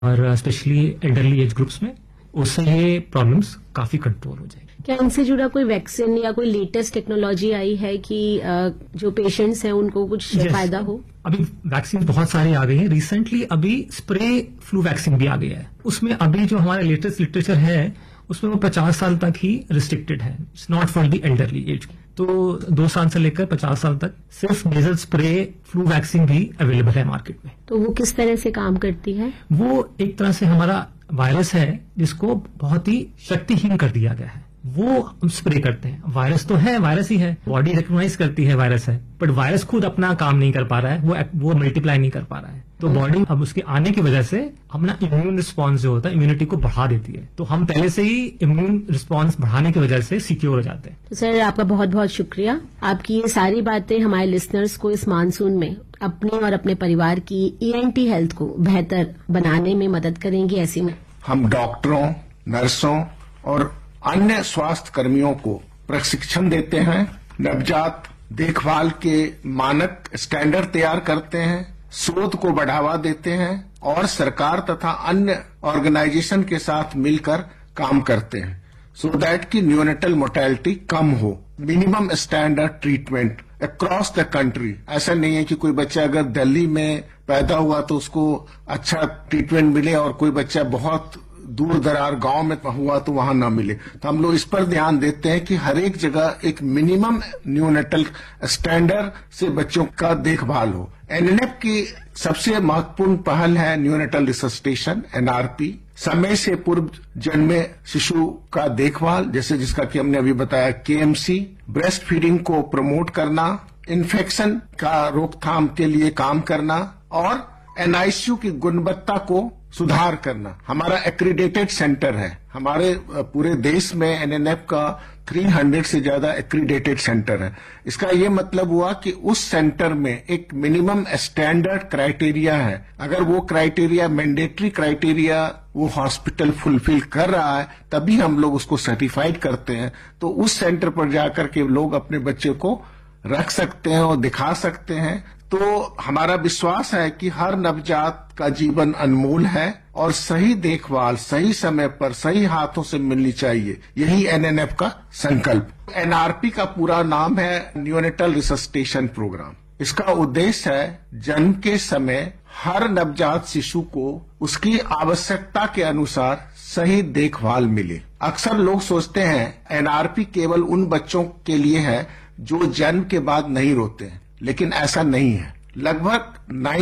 और specially elderly age groups में, उससे ये प्रॉब्लम्स काफी कंट्रोल हो जाएगी। क्या इनसे जुड़ा कोई वैक्सीन या कोई लेटेस्ट टेक्नोलॉजी आई है कि जो पेशेंट्स हैं उनको कुछ फायदा हो? अभी वैक्सीन बहुत सारी आ गई हैं। रिसेंटली अभी स्प्रे फ्लू वैक्सीन भी आ गया है। उसमें अभी जो हमारा लेटेस्ट लिटरेचर है उसमें वो 50 साल तक ही रिस्ट्रिक्टेड है। It's not for the elderly age. तो 2 साल से लेकर 50 साल तक सिर्फ नेजल स्प्रे फ्लू वैक्सीन भी अवेलेबल है मार्केट में। तो वो किस तरह से काम करती है? वो एक तरह से हमारा वायरस है जिसको बहुत ही शक्तिहीन कर दिया गया है, वो हम स्प्रे करते हैं। वायरस तो है, वायरस ही है, बॉडी रिकॉग्नाइज करती है वायरस है, बट वायरस खुद अपना काम नहीं कर पा रहा है, वो मल्टीप्लाई नहीं कर पा रहा है। तो बॉडी अब उसके आने की वजह से अपना इम्यून रिस्पॉन्स जो होता है, इम्यूनिटी को बढ़ा देती है। तो हम पहले से ही इम्यून रिस्पॉन्स बढ़ाने की वजह से सिक्योर हो जाते हैं। तो सर आपका बहुत बहुत शुक्रिया। आपकी ये सारी बातें हमारे लिसनर्स को इस मानसून में अपने और अपने परिवार की ENT हेल्थ को बेहतर बनाने में मदद करेंगी। ऐसी में हम डॉक्टरों, नर्सों और अन्य स्वास्थ्य कर्मियों को प्रशिक्षण देते हैं, नवजात देखभाल के मानक स्टैंडर्ड तैयार करते हैं, शोध को बढ़ावा देते हैं और सरकार तथा अन्य ऑर्गेनाइजेशन के साथ मिलकर काम करते हैं सो दैट की न्यूनेटल मोर्टेलिटी कम हो। Minimum standard treatment across the country. ऐसा नहीं है कि कोई बच्चा अगर दिल्ली में पैदा हुआ तो उसको अच्छा ट्रीटमेंट मिले और कोई बच्चा बहुत दूर दरार गांव में हुआ तो वहां ना मिले। तो हम लोग इस पर ध्यान देते हैं कि हर एक जगह एक मिनिमम न्यूनेटल स्टैंडर्ड से बच्चों का देखभाल हो। NNF की सबसे महत्वपूर्ण पहल है न्यूनेटल रिससिटेशन NRP। समय से पूर्व जन्मे शिशु का देखभाल, जैसे जिसका कि हमने अभी बताया KMC, ब्रेस्ट फीडिंग को प्रमोट करना, इन्फेक्शन का रोकथाम के लिए काम करना और NICU की गुणवत्ता को सुधार करना। हमारा एक्रीडेटेड सेंटर है। हमारे पूरे देश में NNF का 300 से ज्यादा एक्रीडेटेड सेंटर है। इसका ये मतलब हुआ कि उस सेंटर में एक मिनिमम स्टैंडर्ड क्राइटेरिया है। अगर वो क्राइटेरिया मैंडेटरी क्राइटेरिया वो हॉस्पिटल फुलफिल कर रहा है तभी हम लोग उसको सर्टिफाइड करते हैं। तो उस सेंटर पर जाकर के लोग अपने बच्चे को रख सकते हैं और दिखा सकते हैं। तो हमारा विश्वास है कि हर नवजात का जीवन अनमोल है और सही देखभाल सही समय पर सही हाथों से मिलनी चाहिए। यही NNF का संकल्प। NRP का पूरा नाम है न्यूनेटल रिससिटेशन प्रोग्राम। इसका उद्देश्य है जन्म के समय हर नवजात शिशु को उसकी आवश्यकता के अनुसार सही देखभाल मिले। अक्सर लोग सोचते हैं NRP केवल उन बच्चों के लिए है जो जन्म के बाद नहीं रोते हैं, लेकिन ऐसा नहीं है। लगभग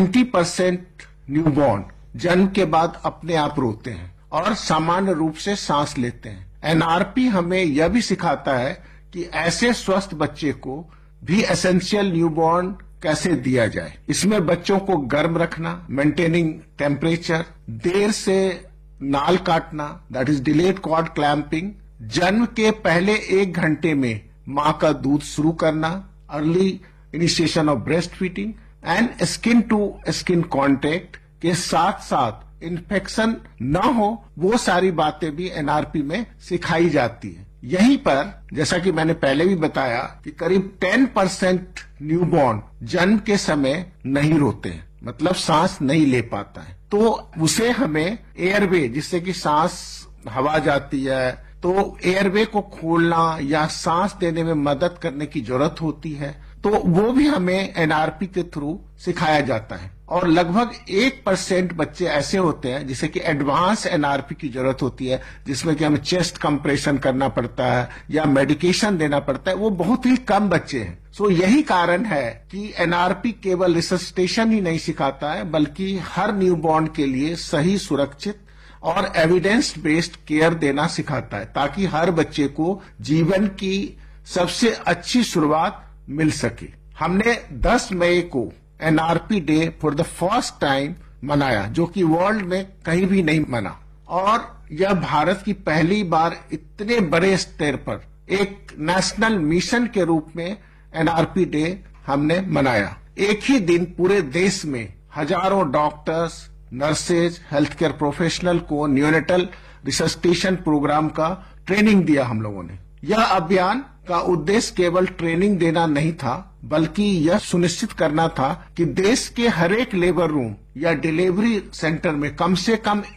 90% न्यूबॉर्न जन्म के बाद अपने आप रोते हैं और सामान्य रूप से सांस लेते हैं। NRP हमें यह भी सिखाता है कि ऐसे स्वस्थ बच्चे को भी एसेंशियल न्यूबॉर्न कैसे दिया जाए। इसमें बच्चों को गर्म रखना, मेंटेनिंग टेम्परेचर, देर से नाल काटना, that is delayed cord clamping, जन्म के पहले 1 घंटे में मां का दूध शुरू करना, early initiation of breast feeding and skin to skin contact के साथ साथ इन्फेक्शन न हो, वो सारी बातें भी NRP में सिखाई जाती है। यहीं पर जैसा कि मैंने पहले भी बताया कि करीब 10% न्यूबॉर्न जन्म के समय नहीं रोते हैं, मतलब सांस नहीं ले पाता है। तो उसे हमें एयरवे, जिससे कि सांस हवा जाती है, तो एयरवे को खोलना या सांस देने में मदद करने की जरूरत होती है। तो वो भी हमें NRP के थ्रू सिखाया जाता है। और लगभग 1% बच्चे ऐसे होते हैं जिसे कि एडवांस NRP की जरूरत होती है, जिसमें कि हमें चेस्ट कंप्रेशन करना पड़ता है या मेडिकेशन देना पड़ता है। वो बहुत ही कम बच्चे हैं। सो यही कारण है कि NRP केवल रिससिटेशन ही नहीं सिखाता है, बल्कि हर न्यूबॉर्न के लिए सही, सुरक्षित और एविडेंस बेस्ड केयर देना सिखाता है, ताकि हर बच्चे को जीवन की सबसे अच्छी शुरुआत मिल सके। हमने 10 मई को NRP day for the first time मनाया, जो कि वर्ल्ड में कहीं भी नहीं मना, और यह भारत की पहली बार इतने बड़े स्तर पर एक नेशनल मिशन के रूप में NRP डे हमने मनाया। एक ही दिन पूरे देश में हजारों doctors, nurses, health care professional को न्यूनेटल रिससिटेशन प्रोग्राम का ट्रेनिंग दिया हम लोगों ने। यह अभियान का उद्देश्य केवल ट्रेनिंग देना नहीं था, बल्कि यह सुनिश्चित करना था कि देश के हर एक लेबर रूम या डिलीवरी सेंटर में कम से कम